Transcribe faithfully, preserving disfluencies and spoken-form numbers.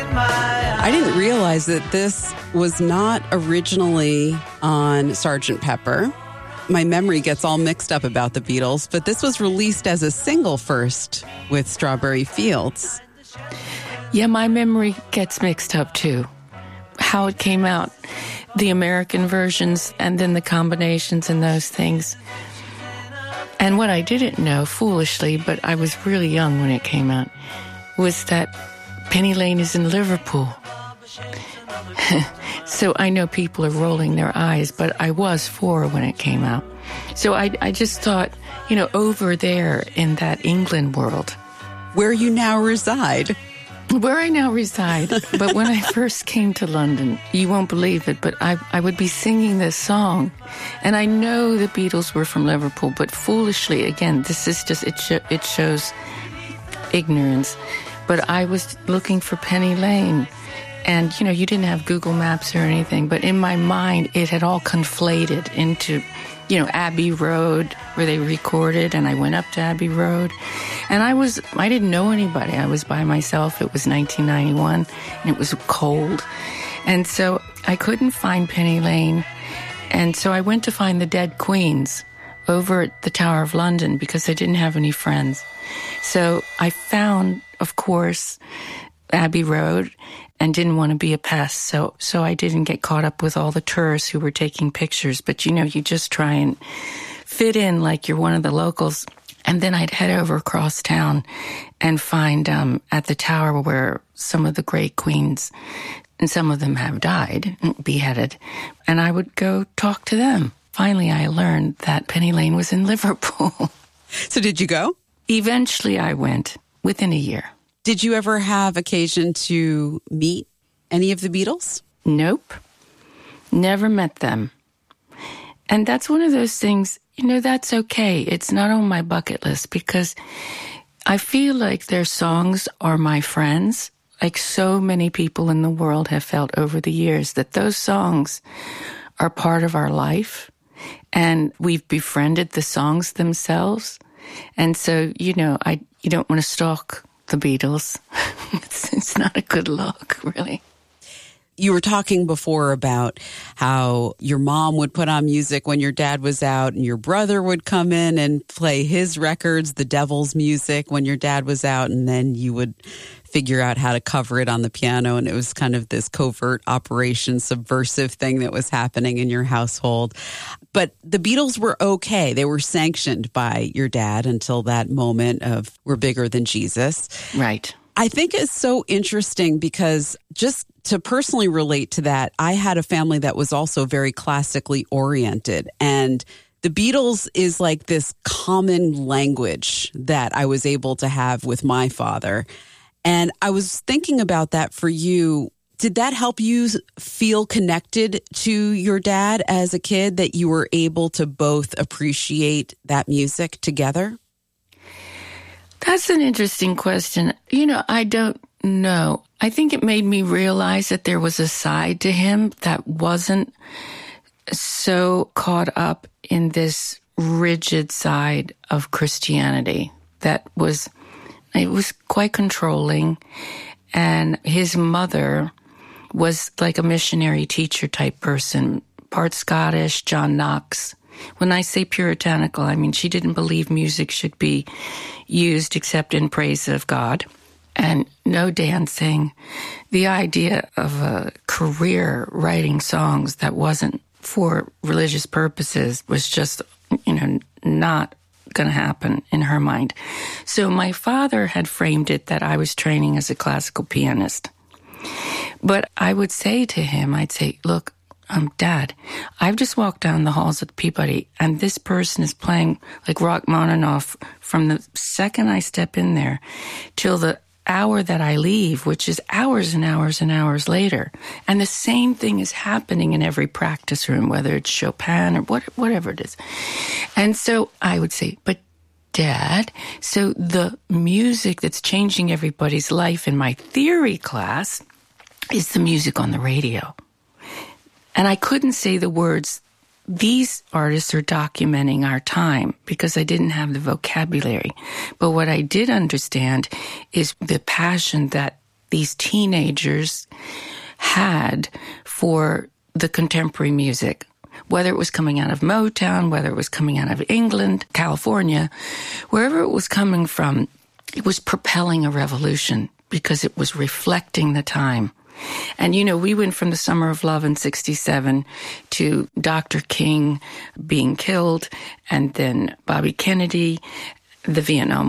I didn't realize that this was not originally on Sergeant Pepper. My memory gets all mixed up about the Beatles, but this was released as a single first with Strawberry Fields. Yeah, my memory gets mixed up too. How it came out, the American versions, and then the combinations and those things. And what I didn't know, foolishly, but I was really young when it came out, was that Penny Lane is in Liverpool. So I know people are rolling their eyes, but I was four when it came out. So I, I just thought, you know, over there in that England world. Where you now reside. Where I now reside. But when I first came to London, you won't believe it, but I, I would be singing this song. And I know the Beatles were from Liverpool, but foolishly, again, this is just, it, sh- it shows ignorance. But I was looking for Penny Lane. And, you know, you didn't have Google Maps or anything, but in my mind, it had all conflated into, you know, Abbey Road, where they recorded, and I went up to Abbey Road. And I was, I didn't know anybody. I was by myself. It was nineteen ninety-one, and it was cold. And so I couldn't find Penny Lane. And so I went to find the Dead Queens over at the Tower of London because I didn't have any friends. So I found, of course, Abbey Road, and didn't want to be a pest, so so I didn't get caught up with all the tourists who were taking pictures. But, you know, you just try and fit in like you're one of the locals. And then I'd head over across town and find um, at the tower where some of the great queens, and some of them have died, beheaded, and I would go talk to them. Finally, I learned that Penny Lane was in Liverpool. So did you go? Eventually, I went within a year. Did you ever have occasion to meet any of the Beatles? Nope. Never met them. And that's one of those things, you know, that's okay. It's not on my bucket list because I feel like their songs are my friends. Like so many people in the world have felt over the years that those songs are part of our life. And we've befriended the songs themselves. And so, you know, I you don't want to stalk the Beatles. it's, it's not a good look, really. You were talking before about how your mom would put on music when your dad was out, and your brother would come in and play his records, the Devil's music, when your dad was out, and then you would figure out how to cover it on the piano. And it was kind of this covert operation, subversive thing that was happening in your household. But the Beatles were okay. They were sanctioned by your dad until that moment of we're bigger than Jesus. Right. I think it's so interesting because just to personally relate to that, I had a family that was also very classically oriented. And the Beatles is like this common language that I was able to have with my father. And I was thinking about that for you. Did that help you feel connected to your dad as a kid, that you were able to both appreciate that music together? That's an interesting question. You know, I don't know. I think it made me realize that there was a side to him that wasn't so caught up in this rigid side of Christianity that was, it was quite controlling. And his mother was like a missionary teacher type person, part Scottish, John Knox. When I say puritanical, I mean she didn't believe music should be used except in praise of God, and no dancing. The idea of a career writing songs that wasn't for religious purposes was just, you know, not going to happen in her mind. So my father had framed it that I was training as a classical pianist. But I would say to him, I'd say, look, um, Dad, I've just walked down the halls at Peabody, and this person is playing like Rachmaninoff from the second I step in there till the hour that I leave, which is hours and hours and hours later. And the same thing is happening in every practice room, whether it's Chopin or what, whatever it is. And so I would say, but Dad, so the music that's changing everybody's life in my theory class is the music on the radio. And I couldn't say the words, these artists are documenting our time, because I didn't have the vocabulary. But what I did understand is the passion that these teenagers had for the contemporary music, whether it was coming out of Motown, whether it was coming out of England, California, wherever it was coming from, it was propelling a revolution because it was reflecting the time. And, you know, we went from the Summer of Love in sixty-seven to Doctor King being killed, and then Bobby Kennedy, the Vietnam